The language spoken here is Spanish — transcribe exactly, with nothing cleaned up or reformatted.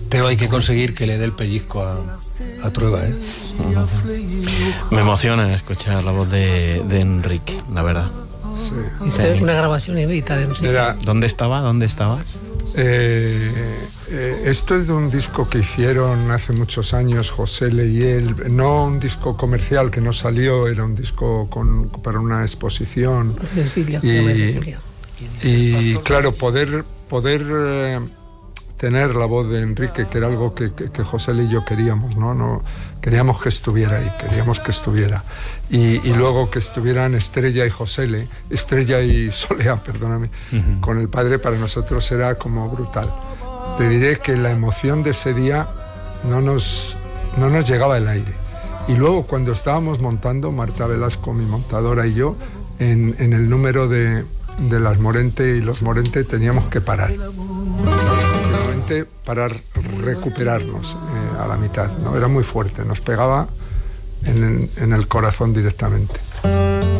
Teo, hay que conseguir que le dé el pellizco a, a Trueba, ¿eh? Uh-huh. Me emociona escuchar la voz de, de Enrique, la verdad. Sí. Esta es una grabación inédita de Enrique. Mira, ¿dónde estaba? ¿Dónde estaba? Eh, eh, esto es de un disco que hicieron hace muchos años José Le y él, no un disco comercial que no salió, era un disco con, para una exposición. Cecilia, y, y claro, poder, poder eh, tener la voz de Enrique, que era algo que, que, que José Le y yo queríamos, ¿no? No, queríamos que estuviera ahí, queríamos que estuviera. Y, y luego que estuvieran Estrella y José Le, Estrella y Soleá, perdóname, uh-huh. con el padre, para nosotros era como brutal. Te diré que la emoción de ese día no nos, no nos llegaba el aire. Y luego cuando estábamos montando, Marta Velasco, mi montadora, y yo, en, en el número de, de las Morente y los Morente teníamos que parar. Para recuperarnos eh, a la mitad, ¿no? Era muy fuerte, nos pegaba en, en el corazón directamente.